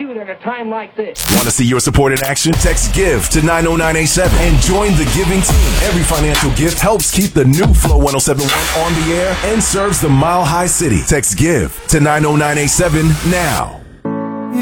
soon at a time like this. Want to see your support in action? Text GIVE to 90987 and join the giving team. Every financial gift helps keep the new Flow 1071 on the air and serves the Mile High City. Text GIVE to 90987 now.